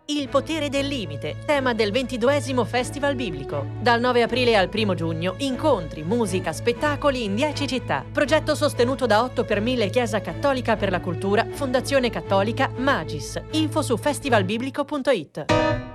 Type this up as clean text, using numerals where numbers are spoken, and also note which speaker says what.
Speaker 1: Il potere del limite, tema del 22esimo Festival Biblico. Dal 9 aprile al 1 giugno, incontri, musica, spettacoli in 10 città. Progetto sostenuto da 8 per 1000 Chiesa Cattolica per la Cultura, Fondazione Cattolica Magis. Info su festivalbiblico.it.